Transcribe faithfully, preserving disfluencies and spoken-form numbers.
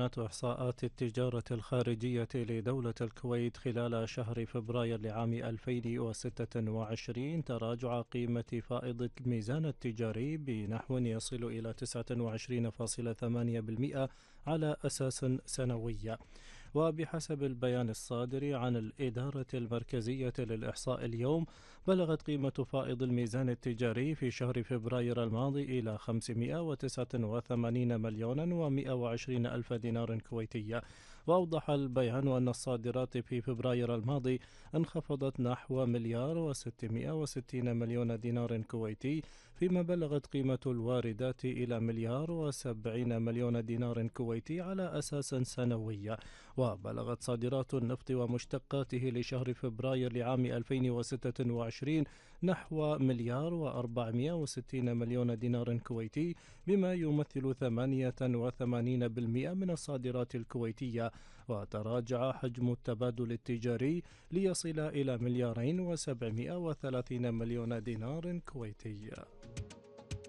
بيانات إحصاءات التجارة الخارجية لدولة الكويت خلال شهر فبراير لعام ألفين وستة وعشرين تراجع قيمة فائض الميزان التجاري بنحو يصل إلى تسعة وعشرين فاصلة ثمانية بالمئة على أساس سنوي. وبحسب البيان الصادر عن الإدارة المركزية للإحصاء اليوم، بلغت قيمة فائض الميزان التجاري في شهر فبراير الماضي إلى خمسمائة وتسعة وثمانين مليون ومائة وعشرين ألف دينار كويتي. وأوضح البيان أن الصادرات في فبراير الماضي انخفضت نحو مليار وستمائة وستين مليون دينار كويتي، فيما بلغت قيمة الواردات إلى مليار وسبعين مليون دينار كويتي على أساس سنوي. وبلغت صادرات النفط ومشتقاته لشهر فبراير لعام ألفين وستة وعشرين نحو مليار وأربعمائة وستين مليون دينار كويتي، بما يمثل ثمانية وثمانين بالمئة من الصادرات الكويتية. وتراجع حجم التبادل التجاري ليصل إلى مليارين وسبعمائة وثلاثين مليون دينار كويتي.